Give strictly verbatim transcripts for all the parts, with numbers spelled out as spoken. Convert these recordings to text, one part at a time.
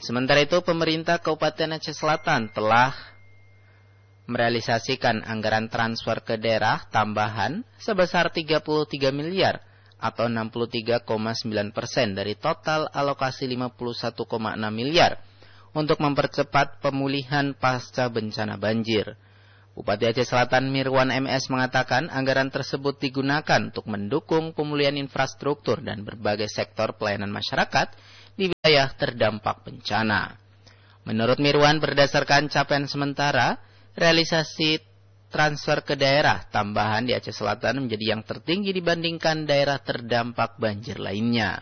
Sementara itu, pemerintah Kabupaten Aceh Selatan telah merealisasikan anggaran transfer ke daerah tambahan sebesar tiga puluh tiga miliar atau enam puluh tiga koma sembilan persen dari total alokasi lima puluh satu koma enam miliar untuk mempercepat pemulihan pasca bencana banjir. Bupati Aceh Selatan Mirwan M S mengatakan anggaran tersebut digunakan untuk mendukung pemulihan infrastruktur dan berbagai sektor pelayanan masyarakat di wilayah terdampak bencana. Menurut Mirwan, berdasarkan capaian sementara, realisasi transfer ke daerah tambahan di Aceh Selatan menjadi yang tertinggi dibandingkan daerah terdampak banjir lainnya.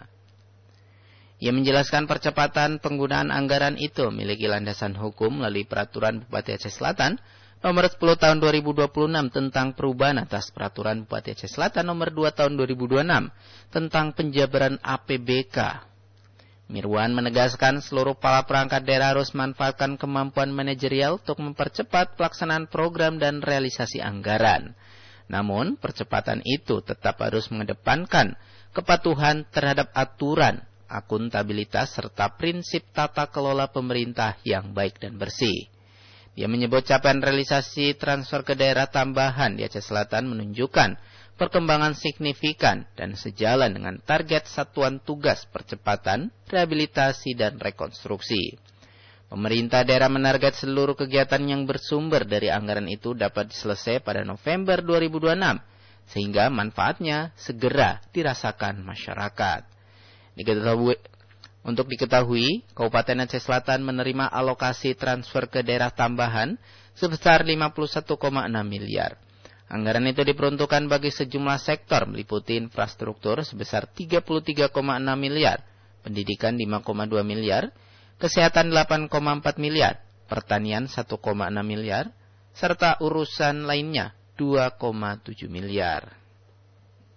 Ia menjelaskan percepatan penggunaan anggaran itu memiliki landasan hukum melalui Peraturan Bupati Aceh Selatan Nomor sepuluh tahun dua ribu dua puluh enam tentang perubahan atas Peraturan Bupati Aceh Selatan Nomor dua tahun dua ribu dua puluh enam tentang penjabaran A P B K. Mirwan menegaskan seluruh kepala perangkat daerah harus memanfaatkan kemampuan manajerial untuk mempercepat pelaksanaan program dan realisasi anggaran. Namun, percepatan itu tetap harus mengedepankan kepatuhan terhadap aturan, akuntabilitas, serta prinsip tata kelola pemerintah yang baik dan bersih. Dia menyebut capaian realisasi transfer ke daerah tambahan di Aceh Selatan menunjukkan perkembangan signifikan dan sejalan dengan target Satuan Tugas Percepatan, Rehabilitasi, dan Rekonstruksi. Pemerintah daerah menarget seluruh kegiatan yang bersumber dari anggaran itu dapat selesai pada November dua ribu dua puluh enam, sehingga manfaatnya segera dirasakan masyarakat. Diketahui, untuk diketahui, Kabupaten Aceh Selatan menerima alokasi transfer ke daerah tambahan sebesar lima puluh satu koma enam miliar. Anggaran itu diperuntukkan bagi sejumlah sektor meliputi infrastruktur sebesar tiga puluh tiga koma enam miliar, pendidikan lima koma dua miliar, kesehatan delapan koma empat miliar, pertanian satu koma enam miliar, serta urusan lainnya dua koma tujuh miliar.